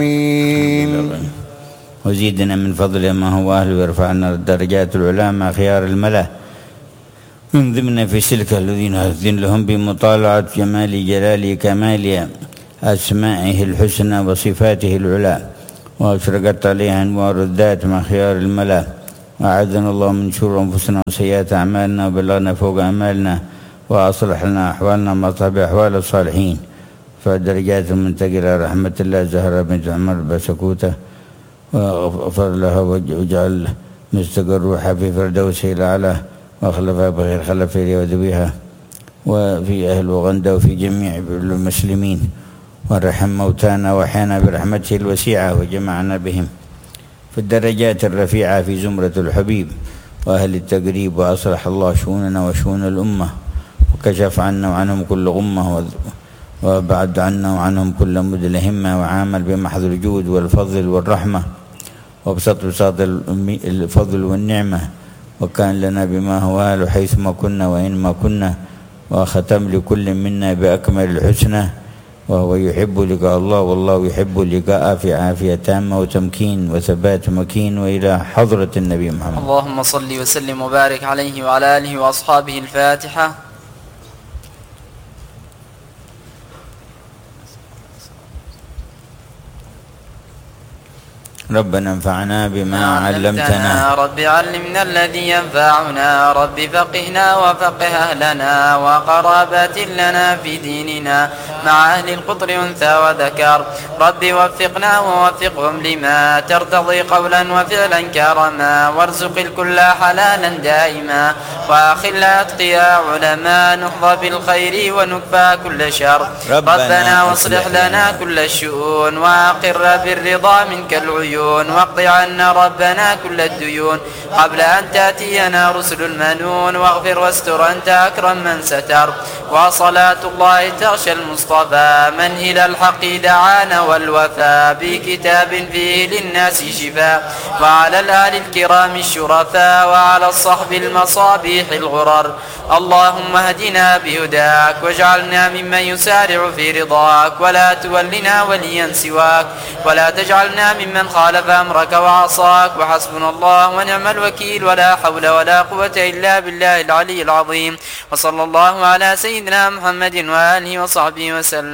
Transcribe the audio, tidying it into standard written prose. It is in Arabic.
وزيدنا من فضل ما هو أهل ويرفعنا الدرجات العلى مع خيار الملا من ضمن في سلك الذين أذن لهم بمطالعة جمال جلال كمال أسمائه الحسنى وصفاته العلى وأشرقت عليها أنوار الذات مع خيار الملا وأعاذنا الله من شرور أنفسنا وسيئات أعمالنا وبلغنا فوق أمالنا وأصلح لنا أحوالنا مع طيب أحوال الصالحين فالدرجات المنتقلة رحمة الله زهرة بنت عمر بسكوتة وغفر لها وجعل مستقر روحها في فردوسه الأعلى وأخلفها بخير خلف وذويها وفي أهل وغندة وفي جميع المسلمين ورحم موتانا وحينا برحمته الوسيعة وجمعنا بهم في الدرجات الرفيعة في زمرة الحبيب وأهل التقريب وأصلح الله شؤوننا وشؤون الأمة وكشف عنا وعنهم كل غمة وبعد عنا وعنهم كل مدل همة وعامل بمحض الجود والفضل والرحمة وبسط الفضل والنعمة وكان لنا بما هو أهل حيثما كنا وإنما كنا وختم لكل منا بأكمل الحسنى وهو يحب لقاء الله والله يحب لقاء في عافية تامة وتمكين وثبات مكين وإلى حضرة النبي محمد. اللهم صل وسلم وبارك عليه وعلى آله وأصحابه. الفاتحة. ربنا انفعنا بما علمتنا رب علمنا الذي ينفعنا رب فقهنا وفقه أهلنا وقرابات لنا في ديننا مع أهل القطر أنثى وذكر رب وفقنا ووفقهم لما ترتضي قولا وفعلا كرما وارزق الكل حلالا دائما وأخل أتقياء علماء نحظى بالخير ونكفى كل شر ربنا واصلح لنا كل الشؤون وأقر بالرضا منك العيون واقض عنا ربنا كل الديون قبل أن تأتينا رسل المنون واغفر واستر أنت أكرم من ستر وصلاة الله تغشى المصطفى من إلى الحق دعانا والوفاء بكتاب فيه للناس شفاء وعلى الآل الكرام الشرفاء وعلى الصحب المصابيح الغرر اللهم اهدنا بهداك واجعلنا ممن يسارع في رضاك ولا تولنا وليا سواك ولا تجعلنا ممن خالف أمرك وعصاك وحسبنا الله ونعم الوكيل ولا حول ولا قوة إلا بالله العلي العظيم وصلى الله على سيدنا محمد وآله وصحبه وسلم.